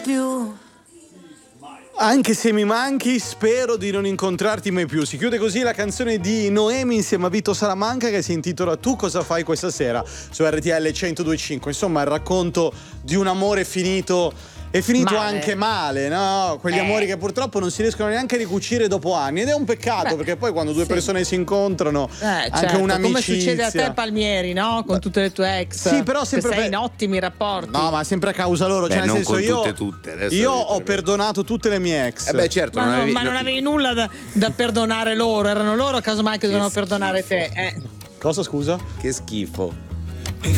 più. Anche se mi manchi, spero di non incontrarti mai più. Si chiude così la canzone di Noemi insieme a Vito Salamanca, che si intitola Tu cosa fai questa sera su RTL 102.5. Insomma, il racconto di un amore finito. È finito male. Anche male, no? Quegli amori che purtroppo non si riescono neanche a ricucire dopo anni. Ed è un peccato, perché poi quando due persone si incontrano, anche certo, un'amicizia. come succede a te, Palmieri, no? Con tutte le tue ex. Sì, però sempre sei in ottimi rapporti. No, ma sempre a causa loro. Cioè, nel non senso, con tutte. Io ho perdonato tutte le mie ex. Certo, ma non avevi nulla da perdonare loro. Erano loro, casomai, che dovevano perdonare te. Cosa, scusa? Che schifo.